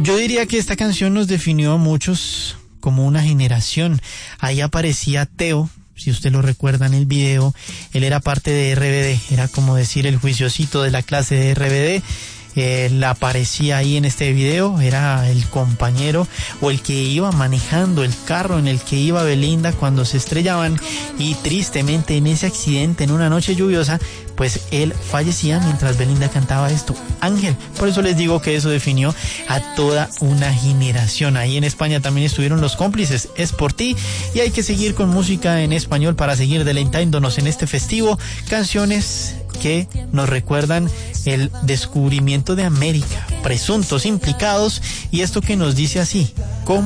Yo diría que esta canción nos definió a muchos como una generación. Ahí aparecía Teo, si usted lo recuerda en el video. Él era parte de RBD, era como decir el juiciosito de la clase de RBD. Él aparecía ahí en este video, era el compañero o el que iba manejando el carro en el que iba Belinda cuando se estrellaban, y tristemente en ese accidente en una noche lluviosa, pues él fallecía mientras Belinda cantaba esto, Ángel. Por eso les digo que eso definió a toda una generación. Ahí en España también estuvieron Los Cómplices, Es por ti, y hay que seguir con música en español para seguir deleitándonos en este festivo. Canciones que nos recuerdan el descubrimiento de América, presuntos implicados, y esto que nos dice así: ¿cómo